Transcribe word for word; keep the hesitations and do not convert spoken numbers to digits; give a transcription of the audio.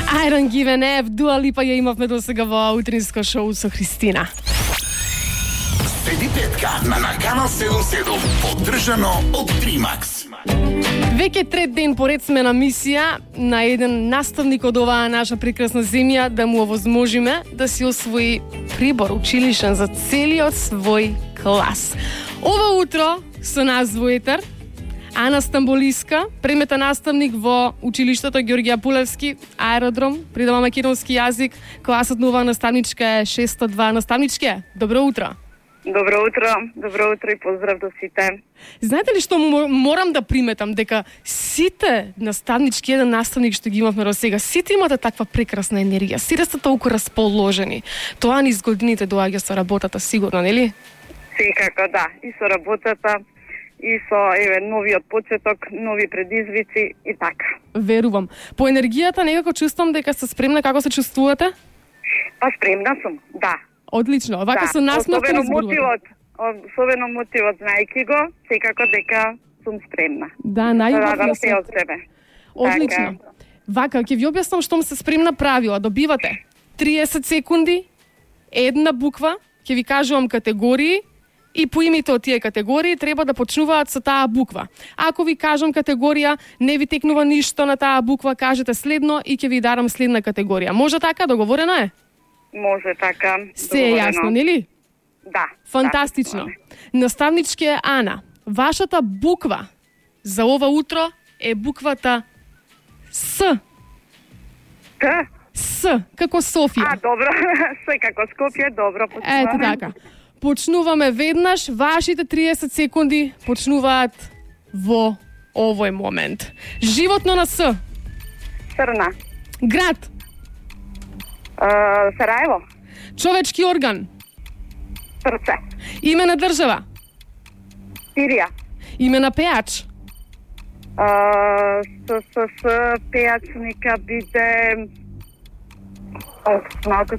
Iron Given F, Dua Lipa ја имавме до сега во утринско шоу со Христина. Седи петка на, на Канал седум седум, поддржано од Тримакс. Веќе трет ден поред сме на мисија на еден наставник од оваа наша прекрасна земја да му овозможиме да си освои прибор училишен за целиот свој клас. Ова утро со нас во етер Ана Стамболиска, премета наставник во училиштето Георгија Пулевски, аеродром, предава македонски јазик, класот на оваа наставничка е шестоста и два. Наставничке, добро утро. Добро утро, добро утро и поздрав до сите. Знаете ли што морам да приметам, дека сите наставнички, еден наставник што ги имавме до сега, сите имате таква прекрасна енергија, сите сте толку расположени. Тоа низ годините доаѓа со работата, сигурно, нели? Секако, да, и со работата, и со еве новиот почеток, нови предизвици и така. Верувам. По енергијата некако чувствам дека сте спремна. Како се чувствувате? Па спремна сум, да. Одлично. Вака да. со насмевка Особено изборувате. мотивот, особено мотивот знаејќи го, секако дека сум спремна. Да, најубав да, на се од себе. Одлично. Така. Вака, ќе ви објаснам штом се спремна правила. Добивате триесет секунди, една буква, ќе ви кажувам категории, и по името од тие категории треба да почнуваат со таа буква. Ако ви кажам категорија, не ви текнува ништо на таа буква, кажете следно и ќе ви дарам следна категорија. Може така, договорено е? Може така. Се е јасно, нели? Да. Фантастично. Да, Наставнички е Ана. Вашата буква за ова утро е буквата С. Т? С, како Софија. А, добро. С како Скопје, добро. Почнуваме. Ето така. Почнуваме веднаш, вашите триесет секунди почнуваат во овој момент. Животно на С. Црна. Град. Uh, Сараево. Човечки орган. Срце. Име на држава. Сирија. Име на пеач. Uh, с, с, с, пеач нека биде... О, малко